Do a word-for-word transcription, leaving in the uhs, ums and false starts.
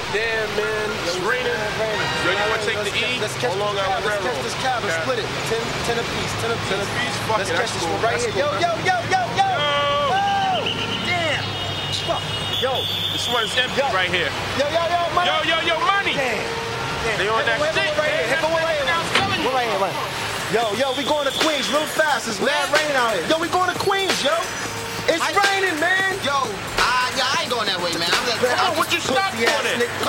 Damn, man. It's raining. Yo, you want to take the E? Let's catch Long Island Let's Railroad. catch this cab and split it. Ten, ten apiece. Ten apiece. Ten apiece? Fuck Let's it, catch that's this cool. one right That's here. cool. Yo, yo, yo, yo, yo. Yo. Oh, damn. Fuck. Yo. This one's empty Yo. right here. Yo, yo, yo, money. Yo, yo, yo, money. Damn. Damn. They on that Hit the shit, one right here. man. Hit the one right here. One right here, right. Yo, yo, we going to Queens real fast. It's mad raining out here. Yo, we going to Queens, yo. It's I- raining, man. Yo, uh, yeah, I ain't going that way, man. I'm like, Come on, what you stop Pussy on ass it? nigga.